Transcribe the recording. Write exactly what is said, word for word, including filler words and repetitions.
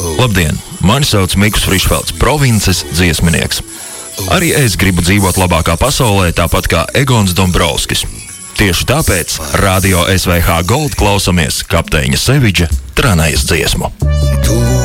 Labdien! Mani sauc Mikus Frišfelds, provinces dziesminieks. Arī es gribu dzīvot labākā pasaulē, tāpat kā Egons Dombrovskis. Tieši tāpēc Radio S V H Gold klausamies kapteiņa Seviģa Tranājas dziesmu.